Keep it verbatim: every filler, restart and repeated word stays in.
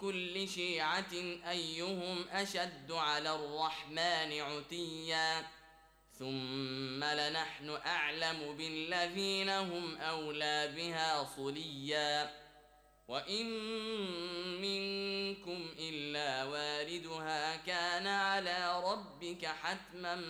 كل شيعة أيهم أشد على الرحمن عتيا ثم لنحن أعلم بالذين هم أولى بها صليا وإن منكم إلا واردها كان على ربك حتما